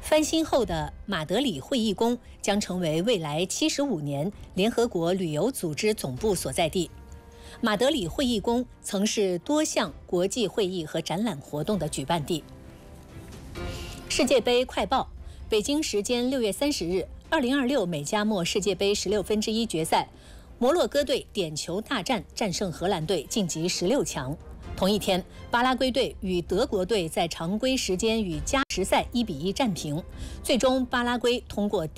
翻新后的马德里会议宫将成为未来75年联合国旅游组织总部所在地。马德里会议宫曾是多项国际会议和展览活动的举办地。世界杯快报：北京时间6月30日，2026美加墨世界杯16分之一决赛，摩洛哥队点球大战战胜荷兰队，晋级16强。同一天，巴拉圭队与德国队在常规时间与加时赛1比1战平，最终巴拉圭通过